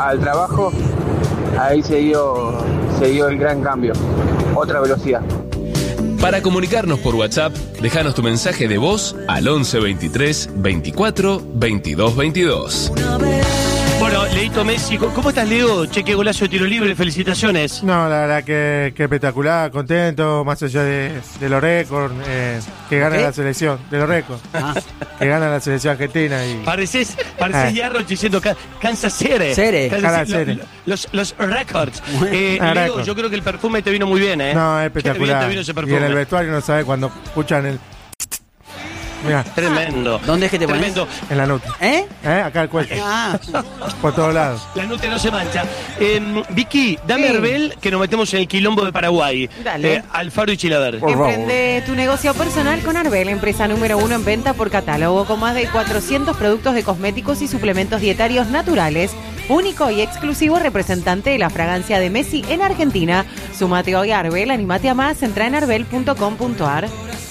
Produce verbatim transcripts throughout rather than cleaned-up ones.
al trabajo, ahí se dio, se dio el gran cambio, otra velocidad. Para comunicarnos por WhatsApp, déjanos tu mensaje de voz al once veintitrés veinticuatro veintidós veintidós. Bueno, Leito Messi, ¿cómo estás, Leo? Che, qué golazo de tiro libre, felicitaciones. No, la verdad que, que espectacular, contento, más allá de, de los récords, eh, que gana ¿Qué? la selección, de los récords, Ah. que gana la selección argentina. Y Pareces, pareces Eh. Yarroch diciendo Ca- Kansas City. Cere. Kansas Kansas City, City. lo- Los, los records. Bueno. Eh, Ah, Leo, récord. yo creo que el perfume te vino muy bien, ¿eh? no, es Qué espectacular. bien te vino ese Y perfume. en el vestuario no sabe cuando escuchan el... Mira, Tremendo. ¿Dónde es que te pones? Tremendo. en la nota. ¿Eh? ¿Eh? Acá el cuello, Ah, por todos lados. La nute no se mancha. Eh, Vicky, dame Sí. Herbel, que nos metemos en el quilombo de Paraguay. Dale. Eh, Alfaro y Chilaver. Por favor. Emprende tu negocio personal con Arbel, empresa número uno en venta por catálogo, con más de cuatrocientos productos de cosméticos y suplementos dietarios naturales. Único y exclusivo representante de la fragancia de Messi en Argentina. Sumate hoy a Arbel, animate a más, entra en arbel punto com punto ar.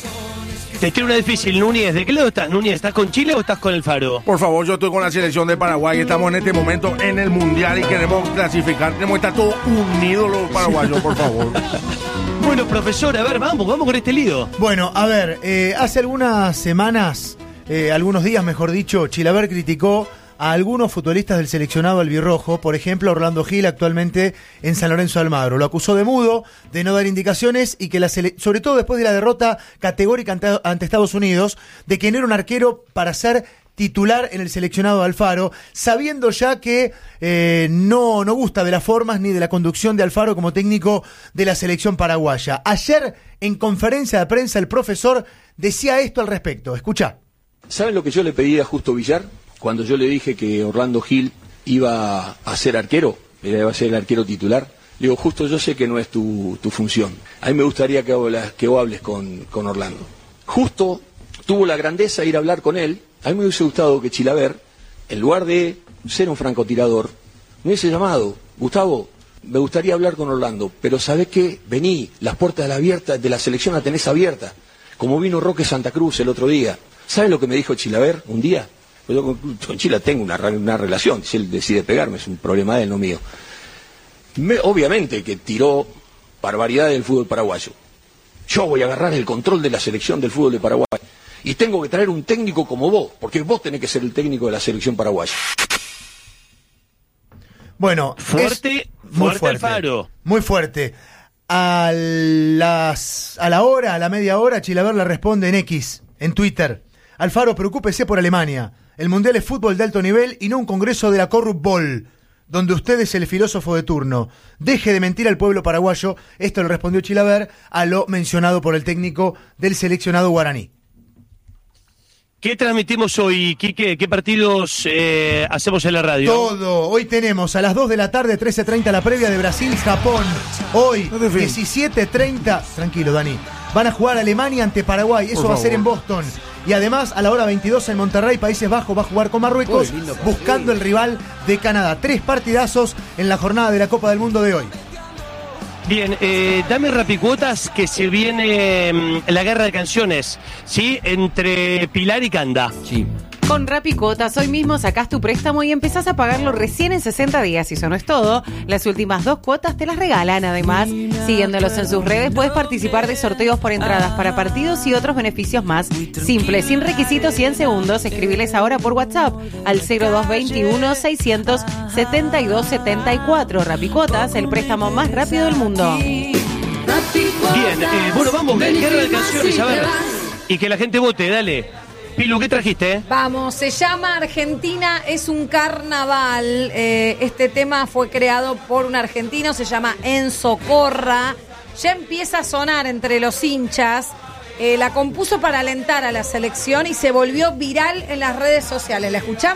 Te tiro una difícil, Núñez. ¿De qué lado estás, Núñez? ¿Estás con Chile o estás con el Faro? Por favor, yo estoy con la selección de Paraguay. Estamos en este momento en el Mundial y queremos clasificar. Tenemos que estar todos unidos los paraguayos, por favor. Bueno, profesor, a ver, vamos, vamos con este lío. Bueno, a ver, eh, hace algunas semanas, eh, algunos días mejor dicho, Chilaver criticó a algunos futbolistas del seleccionado albirrojo, por ejemplo Orlando Gil, actualmente en San Lorenzo de Almagro. Lo acusó de mudo, de no dar indicaciones y que la sele- sobre todo después de la derrota categórica ante, ante Estados Unidos, de que no era un arquero para ser titular en el seleccionado de Alfaro, sabiendo ya que eh, no, no gusta de las formas ni de la conducción de Alfaro como técnico de la selección paraguaya. Ayer, en conferencia de prensa, el profesor decía esto al respecto. Escuchá. ¿Saben lo que yo le pedí a Justo Villar? Cuando yo le dije que Orlando Gil iba a ser arquero, iba a ser el arquero titular, le digo, Justo, yo sé que no es tu, tu función. A mí me gustaría que, hablas, que vos hables con, con Orlando. Justo tuvo la grandeza de ir a hablar con él. A mí me hubiese gustado que Chilaver, en lugar de ser un francotirador, me hubiese llamado, Gustavo, me gustaría hablar con Orlando, pero ¿sabés qué? Vení, las puertas de la, abierta, de la selección las tenés abiertas, como vino Roque Santa Cruz el otro día. ¿Sabes lo que me dijo Chilaver un día? Pues yo con, con Chila tengo una, una relación, si él decide pegarme es un problema de él, no mío. Me, obviamente que tiró barbaridades del fútbol paraguayo. Yo voy a agarrar el control de la selección del fútbol de Paraguay y tengo que traer un técnico como vos, porque vos tenés que ser el técnico de la selección paraguaya. Bueno, Fuerte, es muy fuerte fuerte, Alfaro. muy fuerte. A las a la hora, a la media hora, Chilaver le responde en X, en Twitter. Alfaro, preocúpese por Alemania. El Mundial es fútbol de alto nivel y no un congreso de la Corrupbol, donde usted es el filósofo de turno. Deje de mentir al pueblo paraguayo. Esto le respondió Chilaver a lo mencionado por el técnico del seleccionado guaraní. ¿Qué transmitimos hoy, Quique? ¿Qué partidos eh, hacemos en la radio? Todo. Hoy tenemos a las dos de la tarde, trece treinta, la previa de Brasil-Japón. Hoy, diecisiete treinta. Tranquilo, Dani. Van a jugar Alemania ante Paraguay. Eso Por va a ser favor. en Boston. Y además, a la hora veintidós en Monterrey, Países Bajos va a jugar con Marruecos, Uy, lindo partido. buscando el rival de Canadá. Tres partidazos en la jornada de la Copa del Mundo de hoy. Bien, eh, dame rapicuotas que se viene mm, la guerra de canciones, ¿sí? Entre Pilar y Canda. sí. Con Rappi Cuotas, hoy mismo sacás tu préstamo y empezás a pagarlo recién en sesenta días. Y eso no es todo, las últimas dos cuotas te las regalan. Además, siguiéndolos en sus redes, puedes participar de sorteos por entradas para partidos y otros beneficios más. Simple, sin requisitos y en segundos. Escribiles ahora por WhatsApp al cero dos veintiuno, seiscientos setenta y dos setenta y cuatro. Rappi Cuotas, el préstamo más rápido del mundo. Bien, eh, bueno, vamos, guerra de canciones, a ver. Y que la gente vote, dale. Pilu, ¿qué trajiste? Vamos, se llama Argentina es un carnaval. Eh, este tema fue creado por un argentino, se llama Enzo Corra. Ya empieza a sonar entre los hinchas. Eh, la compuso para alentar a la selección y se volvió viral en las redes sociales. ¿La escuchamos?